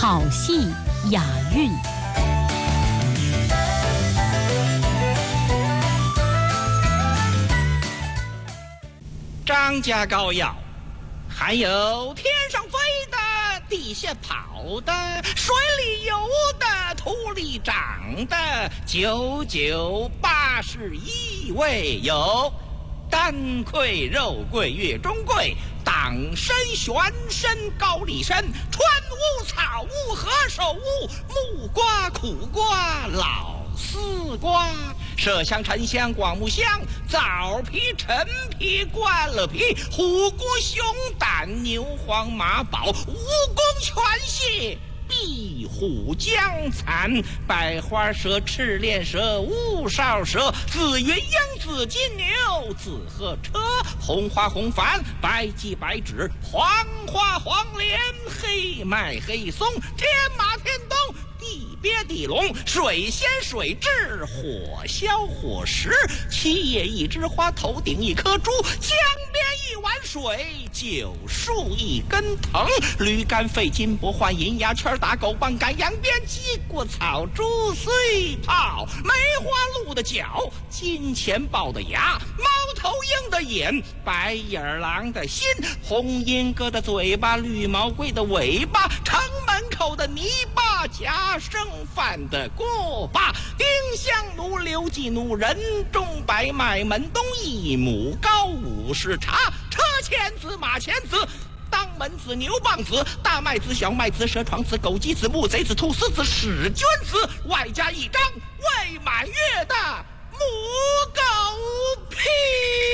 好戏雅韵。 张家膏药，还有天上飞的、地下跑的、水里游的、土里长的，9981味有丹桂、肉桂、月中桂、党参、玄参、高丽参、川乌、草乌、何首乌、木瓜、苦瓜、老丝瓜、麝香、沉香、广木香、枣皮、陈皮、关了皮、虎骨、熊胆、牛黄、马宝、蜈蚣、全蟹、壁虎、江蚕、百花蛇、赤练蛇、乌哨蛇、紫云英、紫金牛、紫鹤车、红花红矾、白鸡白芷、黄花黄连、黑麦黑松、天马天冬、地鳖地龙、水仙水蛭、火消火石、七叶一枝花、头顶一颗珠、江边一碗水、九树一根藤、驴肝肺金箔换银牙圈、打狗棒杆羊鞭、鸡骨草、猪碎炮、梅花鹿的脚、金钱豹的牙、猫头鹰的眼、白眼狼的心、红缨哥的嘴巴、绿毛龟的尾巴、城门口的泥巴、夹生饭的锅巴、丁香奴、刘季奴、人中白麦、门东一亩高50茶、车前子、马前子、当门子、牛蒡子、大麦子、小麦子、蛇床子、狗鸡子、木贼子、兔丝子、史娟子，外加一张未满月的母狗皮。